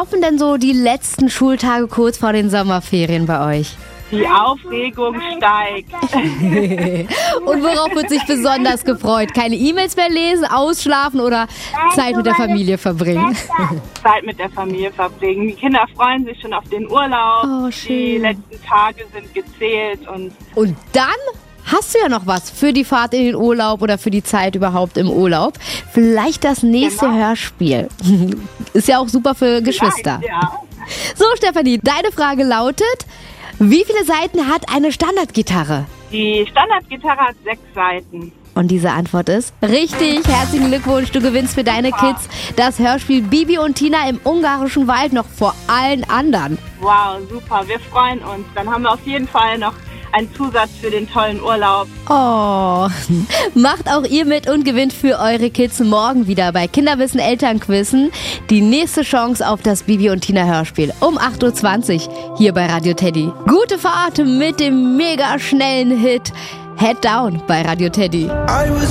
laufen denn so die letzten Schultage kurz vor den Sommerferien bei euch? Die Aufregung steigt. Und worauf wird sich besonders gefreut? Keine E-Mails mehr lesen, ausschlafen oder Zeit mit der Familie verbringen? Zeit mit der Familie verbringen. Die Kinder freuen sich schon auf den Urlaub. Oh, schön. Die letzten Tage sind gezählt. Und dann hast du ja noch was für die Fahrt in den Urlaub oder für die Zeit überhaupt im Urlaub. Vielleicht das nächste Hörspiel. Ist ja auch super für Geschwister. Ja. So, Stefanie, deine Frage lautet: Wie viele Saiten hat eine Standardgitarre? Die Standardgitarre hat 6 Saiten. Und diese Antwort ist richtig. Herzlichen Glückwunsch, du gewinnst für deine Kids das Hörspiel Bibi und Tina im ungarischen Wald noch vor allen anderen. Wow, super, wir freuen uns. Dann haben wir auf jeden Fall noch einen Zusatz für den tollen Urlaub. Oh, macht auch ihr mit und gewinnt für eure Kids morgen wieder bei Kinderwissen Elternquizzen die nächste Chance auf das Bibi und Tina Hörspiel um 8.20 Uhr hier bei Radio Teddy. Gute Fahrt mit dem mega schnellen Hit Head Down bei Radio Teddy.